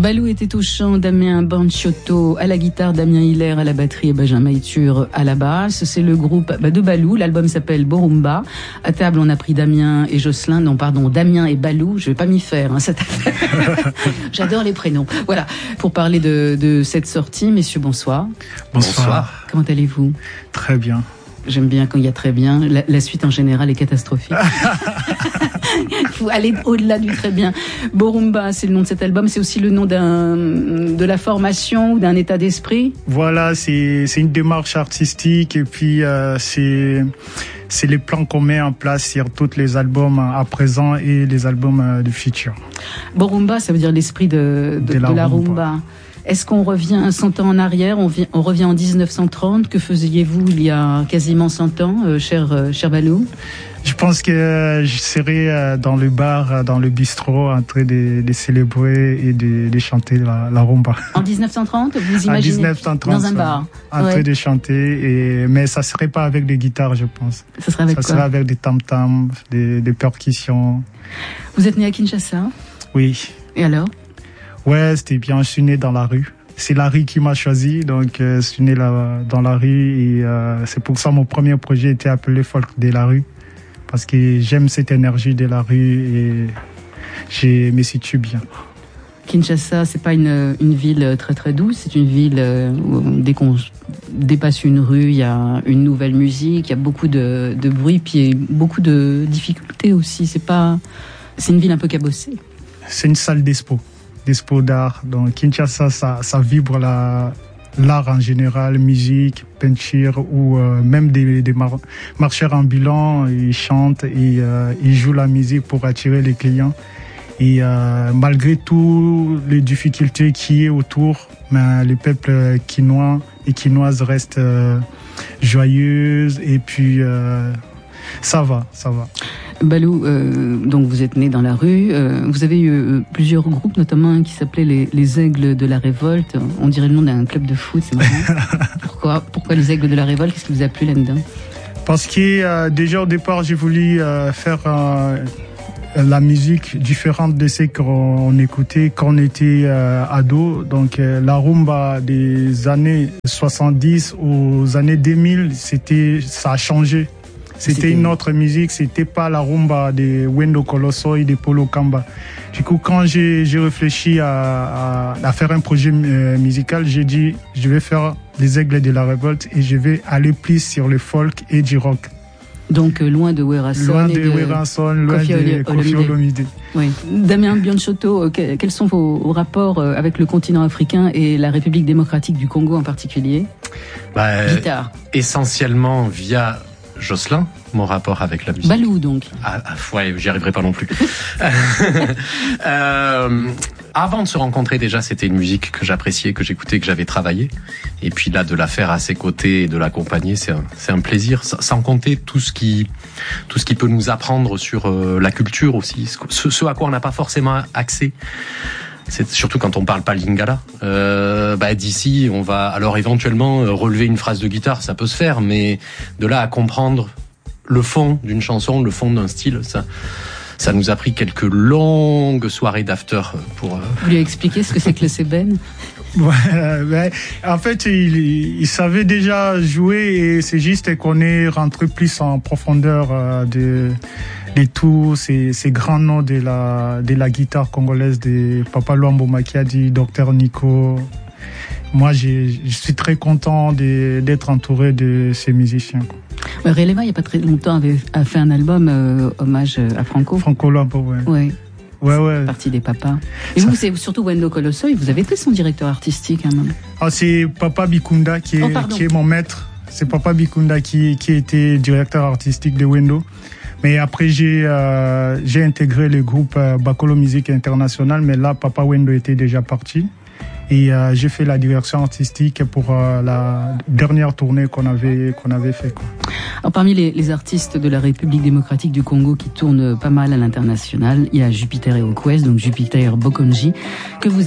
Balou était au chant, Damien Banciotto à la guitare, Damien Hiller à la batterie et Benjamin Itur à la basse. C'est le groupe de Balou. L'album s'appelle Borumba. À table, on a pris Damien et Jocelyn. Non, pardon, Damien et Balou. Je vais pas m'y faire, cette affaire. J'adore les prénoms. Voilà. Pour parler de cette sortie, messieurs, bonsoir. Bonsoir. Comment allez-vous? Très bien. J'aime bien quand il y a très bien. La suite en général est catastrophique. Il faut aller au-delà du très bien. Borumba, c'est le nom de cet album. C'est aussi le nom de la formation ou d'un état d'esprit. Voilà, c'est une démarche artistique et puis c'est les plans qu'on met en place sur tous les albums à présent et les albums du futur. Borumba, ça veut dire l'esprit de la rumba. Est-ce qu'on revient 100 ans en arrière, on revient en 1930? Que faisiez-vous il y a quasiment 100 ans, cher Balou? Je pense que je serais dans le bar, dans le bistrot, en train de célébrer et de chanter la rumba. En 1930, vous imaginez? En 1930, dans un bar. En train de chanter, mais ça serait pas avec des guitares, je pense. Ça serait avec quoi? Ça serait avec des tam-tams, des percussions. Vous êtes né à Kinshasa? Oui. Et alors? Ouais, c'était bien. Je suis né dans la rue. C'est la rue qui m'a choisi, donc je suis né là, dans la rue et c'est pour ça mon premier projet était appelé Folk de la rue, parce que j'aime cette énergie de la rue et je me situe bien. Kinshasa, c'est pas une ville très très douce, c'est une ville où dès qu'on dépasse une rue, il y a une nouvelle musique, il y a beaucoup de bruit, puis beaucoup de difficultés aussi. C'est une ville un peu cabossée. C'est une salle d'expo d'art. Donc Kinshasa, ça vibre l'art en général, musique, peinture ou même des marcheurs ambulants. Ils chantent et ils jouent la musique pour attirer les clients. Et malgré toutes les difficultés qu'il y a autour, le peuple quinois et quinoises restent joyeux et puis ça va. Balou, donc vous êtes né dans la rue. Vous avez eu plusieurs groupes, notamment un qui s'appelait les Aigles de la Révolte. On dirait le nom d'un club de foot, c'est marrant. Pourquoi les Aigles de la Révolte? Qu'est-ce qui vous a plu là-dedans? Parce que déjà au départ, j'ai voulu faire la musique différente de ce qu'on écoutait quand on était ado. Donc la rumba des années 70 aux années 2000, ça a changé. C'était une autre musique, c'était pas la rumba de Wendo Colosso et de Polo Kamba. Du coup, quand j'ai réfléchi à faire un projet musical, j'ai dit je vais faire les Aigles de la Révolte et je vais aller plus sur le folk et du rock. Donc loin de Werason, loin de Koffi Olomide. Oui. Damien Banciotto, quels sont vos rapports avec le continent africain et la République démocratique du Congo en particulier? Guitare. Essentiellement via Jocelyn, mon rapport avec la musique. Balou donc. Ouais, j'y arriverai pas non plus. Avant de se rencontrer, déjà, c'était une musique que j'appréciais, que j'écoutais, que j'avais travaillé. Et puis là, de la faire à ses côtés et de l'accompagner, c'est un plaisir. Sans compter tout ce qui peut nous apprendre sur la culture aussi, ce à quoi on n'a pas forcément accès. C'est surtout quand on parle pas lingala. D'ici, on va alors éventuellement relever une phrase de guitare, ça peut se faire, mais de là à comprendre le fond d'une chanson, le fond d'un style, ça nous a pris quelques longues soirées d'after pour. Vous lui expliquer ce que c'est que le sébène? Ouais, en fait, il savait déjà jouer et c'est juste qu'on est rentré plus en profondeur de tous ces grands noms de la guitare congolaise, de Papa Luambo Makiadi, Dr Nico. Moi, je suis très content d'être entouré de ces musiciens. Relema, il n'y a pas très longtemps, a fait un album hommage à Franco. Franco Luambo, ouais. Ouais. Partie des papas. Et vous, c'est surtout Wendo Colosso, vous avez été son directeur artistique, hein, même. C'est Papa Bikunda qui est mon maître. C'est Papa Bikunda qui était directeur artistique de Wendo. Mais après, j'ai intégré le groupe Bakolo Musique International, mais là, Papa Wendo était déjà parti. Et j'ai fait la direction artistique pour la dernière tournée qu'on avait fait, quoi. Alors, parmi les artistes de la République démocratique du Congo qui tournent pas mal à l'international, il y a Jupiter et Okwes, donc Jupiter Bokonji, que vous